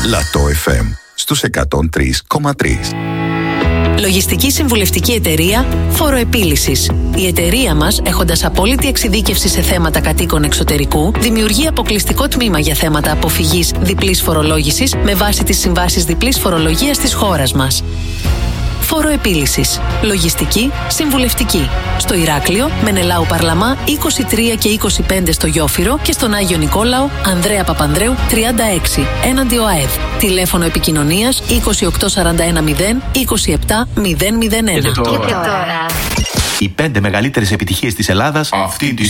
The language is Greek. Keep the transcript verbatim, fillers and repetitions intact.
Λατό εφ εμ στους εκατόν τρία κόμμα τρία. Λογιστική συμβουλευτική εταιρεία Φοροεπίλυσης. Η εταιρεία μας, έχοντας απόλυτη εξειδίκευση σε θέματα κατοίκων εξωτερικού, δημιουργεί αποκλειστικό τμήμα για θέματα αποφυγής διπλής φορολόγησης με βάση τις συμβάσεις διπλής φορολογίας της χώρας μας. Φοροεπίλυσης. Λογιστική, συμβουλευτική. Στο Ηράκλειο, Μενελάου Παρλαμά είκοσι τρία και είκοσι πέντε στο Γιόφυρο και στον Άγιο Νικόλαο, Ανδρέα Παπανδρέου τριάντα έξι, έναντι ΟΑΕΔ. Τηλέφωνο επικοινωνίας είκοσι οκτώ σαράντα ένα μηδέν είκοσι επτά μηδέν μηδέν ένα. Και τώρα. Οι πέντε μεγαλύτερες επιτυχίες της Ελλάδας αυτή τη